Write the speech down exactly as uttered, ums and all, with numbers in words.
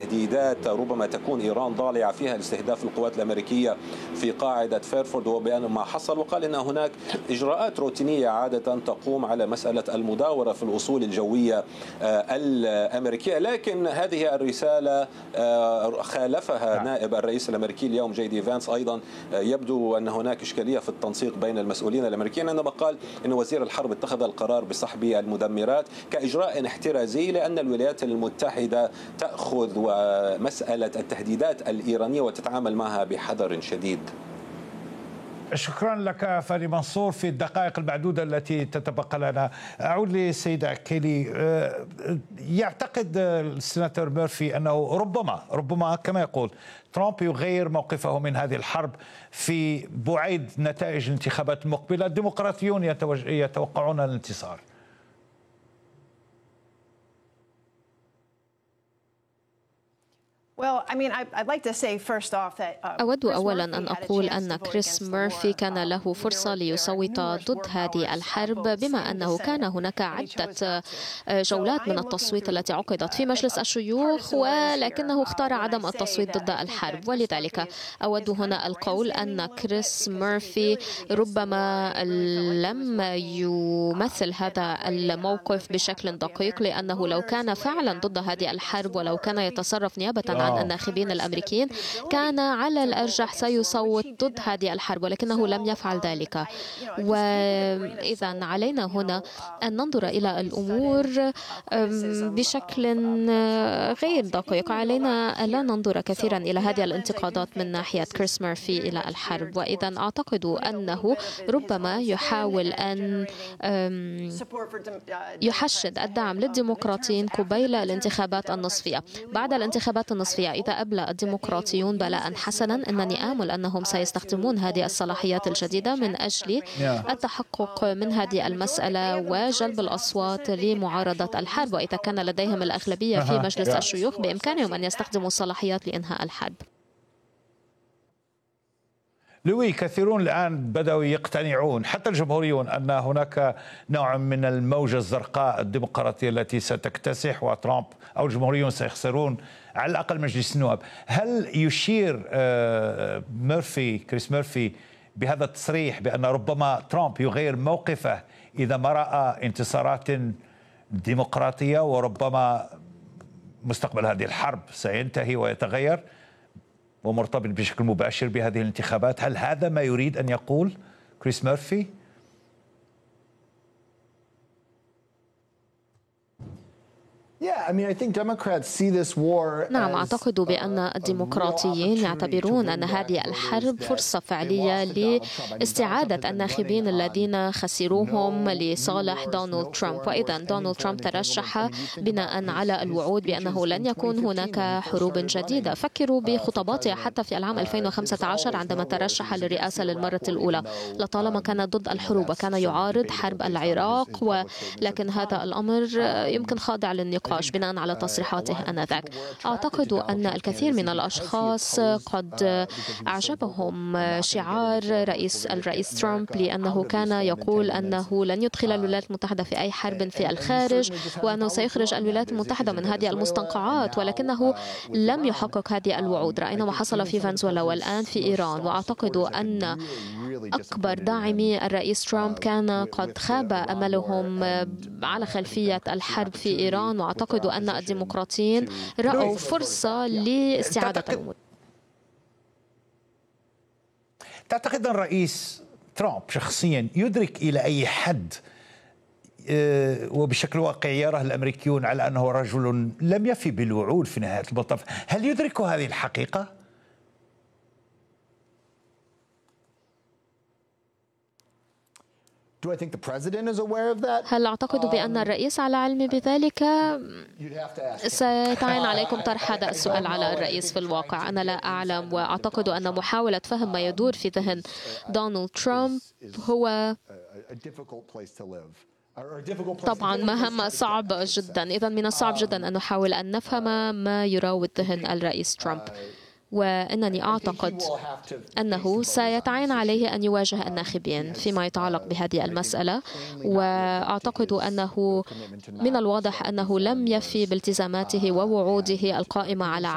تهديدات ربما تكون إيران ضالعة فيها لاستهداف القوات الأمريكية في قاعدة فيرفورد وبيان ما حصل، وقال إن هناك إجراءات روتينية عادة تقوم على مسألة المداورة في الأصول الجوية الأمريكية. لكن هذه الرسالة خالفها نائب الرئيس الأمريكي اليوم جي دي فانس. أيضا يبدو أن هناك إشكالية في التنسيق بين المسؤولين الأمريكيين، عندما قال أن وزير الحرب اتخذ القرار بسحب المدمرات كإجراء احترازي لأن الولايات المتحدة تأخذ مسألة التهديدات الإيرانية وتتعامل معها بحذر شديد. شكرا لك فادي منصور. في الدقائق المعدودة التي تتبقى لنا أعود للسيدة كيلي. يعتقد السيناتور ميرفي أنه ربما ربما كما يقول ترامب يغير موقفه من هذه الحرب في بعيد نتائج الانتخابات المقبلة. الديمقراطيون يتوقعون الانتصار. أود أولا أن أقول أن كريس ميرفي كان له فرصة ليصوت ضد هذه الحرب، بما أنه كان هناك عدة جولات من التصويت التي عقدت في مجلس الشيوخ، ولكنه اختار عدم التصويت ضد الحرب. ولذلك أود هنا القول أن كريس ميرفي ربما لم يمثل هذا الموقف بشكل دقيق، لأنه لو كان فعلا ضد هذه الحرب ولو كان يتصرف نيابة عن الناخبين الأمريكيين كان على الأرجح سيصوت ضد هذه الحرب، ولكنه لم يفعل ذلك. وإذا علينا هنا أن ننظر إلى الأمور بشكل غير دقيق. علينا ألا ننظر كثيرا إلى هذه الانتقادات من ناحية كريس ميرفي إلى الحرب. وإذا أعتقد أنه ربما يحاول أن يحشد الدعم للديمقراطيين قبيل الانتخابات النصفية. بعد الانتخابات النصفية إذا أبلى الديمقراطيون بلاء حسنا، أنني آمل أنهم سيستخدمون هذه الصلاحيات الجديدة من أجل التحقق من هذه المسألة وجلب الأصوات لمعارضة الحرب. وإذا كان لديهم الأغلبية في مجلس الشيوخ بإمكانهم أن يستخدموا الصلاحيات لإنهاء الحرب. لوي، كثيرون الآن بدأوا يقتنعون حتى الجمهوريون أن هناك نوع من الموجة الزرقاء الديمقراطية التي ستكتسح وترامب أو الجمهوريون سيخسرون على الأقل مجلس النواب. هل يشير ميرفي كريس ميرفي بهذا التصريح بأن ربما ترامب يغير موقفه إذا ما رأى انتصارات ديمقراطية، وربما مستقبل هذه الحرب سينتهي ويتغير ومرتبط بشكل مباشر بهذه الانتخابات؟ هل هذا ما يريد أن يقول كريس ميرفي؟ نعم، أعتقد بأن الديمقراطيين يعتبرون أن هذه الحرب فرصة فعلية لاستعادة الناخبين الذين خسروهم لصالح دونالد ترامب. وإذا دونالد ترامب ترشح بناء على الوعود بأنه لن يكون هناك حروب جديدة. فكروا بخطاباته حتى في العام ألفين وخمسة عشر عندما ترشح للرئاسة للمرة الأولى، لطالما كان ضد الحروب وكان يعارض حرب العراق، ولكن هذا الأمر يمكن خاضع للنقاش بناء على تصريحاته آنذاك. أعتقد أن الكثير من الأشخاص قد أعجبهم شعار رئيس الرئيس ترامب، لأنه كان يقول أنه لن يدخل الولايات المتحدة في أي حرب في الخارج، وأنه سيخرج الولايات المتحدة من هذه المستنقعات، ولكنه لم يحقق هذه الوعود. رأينا ما حصل في فنزويلا والآن في إيران. وأعتقد أن أكبر داعمي الرئيس ترامب كان قد خاب أملهم على خلفية الحرب في إيران. وأعتقد أن الديمقراطيين رأوا فرصة لاستعادة الأمور. تعتقد أن الرئيس ترامب شخصيا يدرك إلى أي حد وبشكل واقعي يراه الأمريكيون على أنه رجل لم يفي بالوعود في نهاية المطاف؟ هل يدرك هذه الحقيقة؟ هل أعتقد بأن الرئيس على علم بذلك؟ سيتعين عليكم طرح هذا السؤال على الرئيس. في الواقع أنا لا أعلم، وأعتقد أن محاولة فهم ما يدور في ذهن دونالد ترامب هو طبعا مهمة صعبة جدا. إذا من الصعب جدا أن نحاول أن نفهم ما يراود ذهن الرئيس ترامب، وأنني أعتقد أنه سيتعين عليه أن يواجه الناخبين فيما يتعلق بهذه المسألة. وأعتقد أنه من الواضح أنه لم يفي بالتزاماته ووعوده القائمة على